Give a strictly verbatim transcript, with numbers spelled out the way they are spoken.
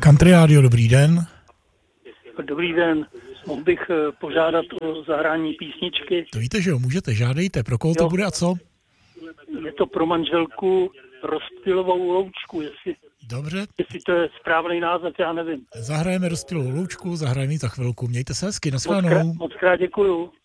Country Radio, dobrý den. Dobrý den, mohl bych požádat o zahrání písničky. To víte, že jo, můžete, žádejte, pro koho to Jo. bude a co? Je to pro manželku Rozptylovou loučku, jestli, Dobře, jestli to je správný název, já nevím. zahrajeme Rozptylou loučku, zahrajeme ji za chvilku. Mějte se hezky, Moc krát, nashledanou. moc krát děkuju.